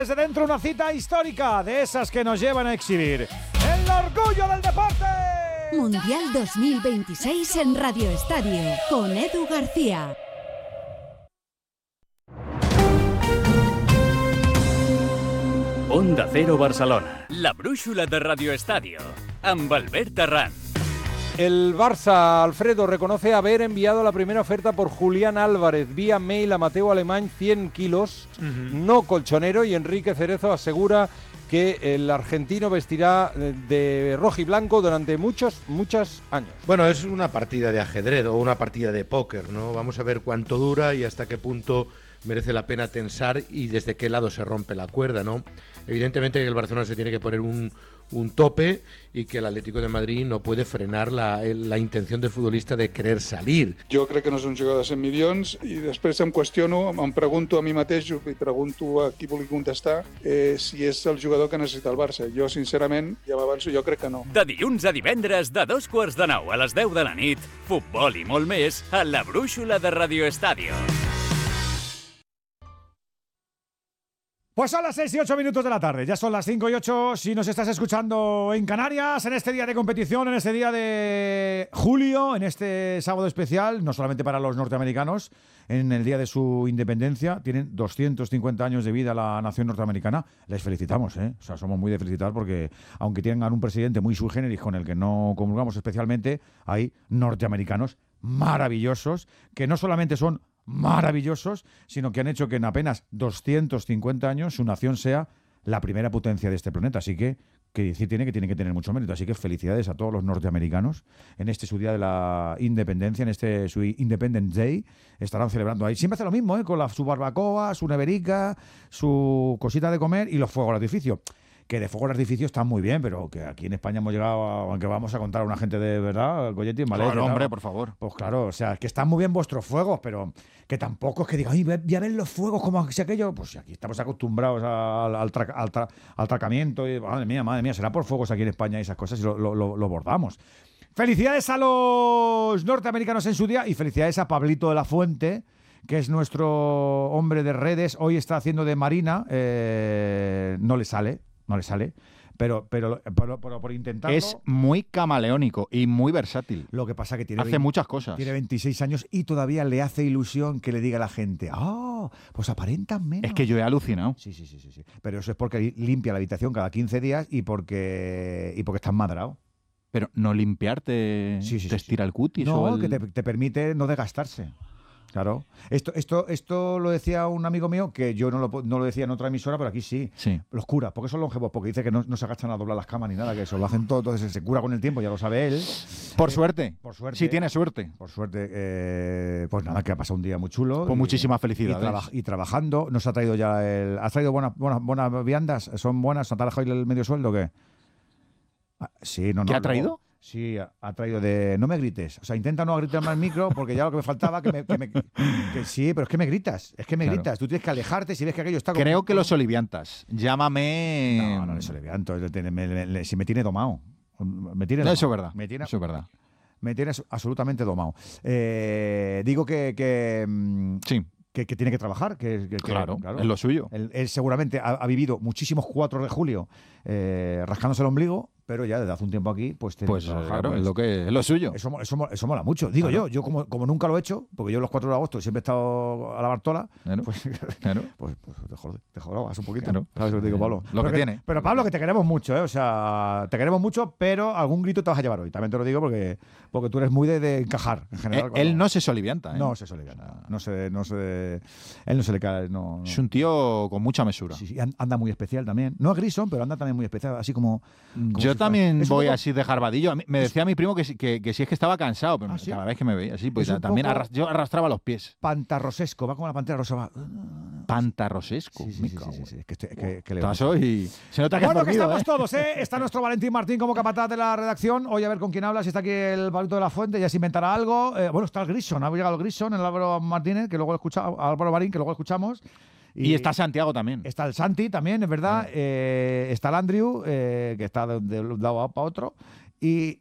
Desde dentro una cita histórica, de esas que nos llevan a exhibir el orgullo del deporte. Mundial 2026 en Radio Estadio, con Edu García. Onda Cero Barcelona, la brúixola de Radio Estadio, amb Albert Arran. El Barça, Alfredo, reconoce haber enviado la primera oferta por Julián Álvarez vía mail a Mateo Alemany, 100 kilos, no colchonero, y Enrique Cerezo asegura que el argentino vestirá de rojo y blanco durante muchos años. Bueno, es una partida de ajedrez o una partida de póker, ¿no? Vamos a ver cuánto dura y hasta qué punto merece la pena tensar y desde qué lado se rompe la cuerda, ¿no? Evidentemente el Barcelona se tiene que poner un tope y que el Atlético de Madrid no puede frenar la intención del futbolista de querer salir. Jo crec que no és un jugador de 100 milions i després em qüestiono, em pregunto a mi mateix i pregunto a qui vulgui contestar si és el jugador que necessita el Barça. Jo, sincerament, ja m'avanço, jo crec que no. De dilluns a divendres, de 2:45 a les 10 de la nit, futbol i molt més a la brúixola de Radio Estadio. Pues son las 6 y 8 minutos de la tarde, ya son las 5 y 8 si nos estás escuchando en Canarias, en este día de competición, en este día de julio, en este sábado especial, no solamente para los norteamericanos, en el día de su independencia, tienen 250 años de vida la nación norteamericana, les felicitamos, o sea, somos muy de felicitar porque aunque tengan un presidente muy sui generis con el que no comulgamos especialmente, hay norteamericanos maravillosos que no solamente son maravillosos, sino que han hecho que en apenas 250 años su nación sea la primera potencia de este planeta. Así que decir tiene que tener mucho mérito. Así que felicidades a todos los norteamericanos en este su día de la independencia, en este su Independence Day. Estarán celebrando ahí. Siempre hace lo mismo, con su barbacoa, su neverica, su cosita de comer y los fuegos de artificio. Que de fuegos de artificio están muy bien, pero que aquí en España hemos llegado, aunque vamos a contar a una gente de verdad, Goyetti, ¿vale? Claro, hombre, por favor. Pues claro, o sea, que están muy bien vuestros fuegos, pero que tampoco es que digan, ay, voy a ver los fuegos como si aquello. Pues aquí estamos acostumbrados al tracamiento. Y, madre mía, será por fuegos aquí en España y esas cosas y lo bordamos. Felicidades a los norteamericanos en su día y felicidades a Pablito de la Fuente, que es nuestro hombre de redes. Hoy está haciendo de Marina, no le sale, pero por intentarlo. Es muy camaleónico y muy versátil. Lo que pasa que hace muchas cosas. Tiene 26 años y todavía le hace ilusión que le diga a la gente, pues aparentan menos. Es que yo he alucinado. Sí. Pero eso es porque limpia la habitación cada 15 días y porque estás madrado. Pero no limpiarte te estira el cutis. No, que te permite no desgastarse. Claro. Esto lo decía un amigo mío, que yo no lo decía en otra emisora, pero aquí sí. Los cura, porque son longevos, porque dice que no se agachan a doblar las camas ni nada, que eso lo hacen todo, entonces se cura con el tiempo, ya lo sabe él. Por suerte. Sí, tiene suerte. Por suerte, pues nada, que ha pasado un día muy chulo. Pues muchísimas felicidades. Y trabajando, nos ha traído ya ¿has traído buenas viandas? ¿Son buenas? ¿Te ha dejado el medio sueldo o qué? Sí, no. ¿Qué ha traído? Sí, ha traído de... No me grites. O sea, intenta no gritar más al micro porque ya lo que me faltaba que sí, pero es que me gritas. Gritas. Tú tienes que alejarte si ves que aquello está... Creo que los oliviantas. Llámame... No les olivianto. Si me tiene domado. Eso es verdad. Me tiene absolutamente domado. Digo que sí. Que tiene que trabajar. Claro, es lo suyo. Él seguramente ha vivido muchísimos 4 de julio rascándose el ombligo, pero ya desde hace un tiempo aquí, pues tiene que trabajar. Claro, es lo suyo. Eso mola mucho. Digo claro. Yo como nunca lo he hecho, porque yo los 4 de agosto siempre he estado a la Bartola, pues te jodas un poquito. Claro. ¿Sabes lo que te digo, Pablo? Lo que tiene. Pero Pablo, que te queremos mucho, O sea, te queremos mucho, pero algún grito te vas a llevar hoy. También te lo digo porque tú eres muy de encajar, en general. Él no se solivianta, No se solivianta. Él no se le cae. No. Es un tío con mucha mesura. Sí, anda muy especial también. No es Grison, pero anda también muy especial, así como yo también voy así de jarbadillo. Me decía mi primo que si es que estaba cansado, pero cada vez que me veía así, pues también yo arrastraba los pies. Pantarrosesco, va como la pantera rosa. Pantarrosesco. Sí. Que le pasó y se nota que bueno, has dormido, que estamos todos, Está nuestro Valentín Martín como capataz de la redacción. Hoy a ver con quién habla, si está aquí el Pablito de la Fuente, ya se inventará algo. Bueno, está el Grison, ha llegado el Grison, el Álvaro Martínez, que luego Álvaro Marín, que luego escuchamos. Y está Santiago también. Está el Santi también, es verdad. Está el Andrew, que está de un lado para otro. Y